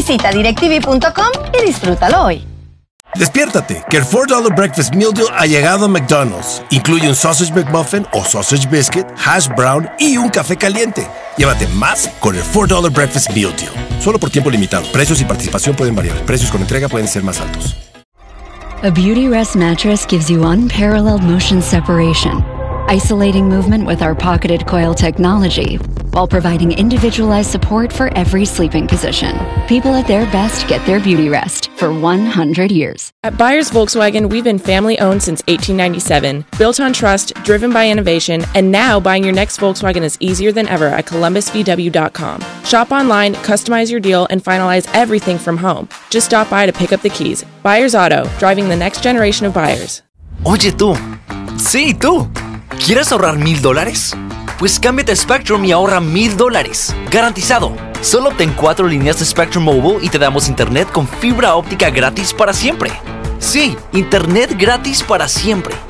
Visita directv.com y disfrútalo hoy. Despiértate, que el $4 Breakfast Meal Deal ha llegado a McDonald's. Incluye un Sausage McMuffin o Sausage Biscuit, Hash Brown y un café caliente. Llévate más con el $4 Breakfast Meal Deal. Solo por tiempo limitado. Precios y participación pueden variar. Precios con entrega pueden ser más altos. A Beautyrest mattress gives you unparalleled motion separation, isolating movement with our pocketed coil technology, while providing individualized support for every sleeping position. People at their best get their Beautyrest for 100 years. At Byers Volkswagen, we've been family-owned since 1897, built on trust, driven by innovation, and now buying your next Volkswagen is easier than ever at ColumbusVW.com. Shop online, customize your deal, and finalize everything from home. Just stop by to pick up the keys. Byers Auto, driving the next generation of buyers. Oye tú, sí tú, ¿quieres ahorrar $1,000? Pues cámbiate a Spectrum y ahorra $1,000. Garantizado. Solo obtén 4 líneas de Spectrum Mobile y te damos internet con fibra óptica gratis para siempre. Sí, internet gratis para siempre.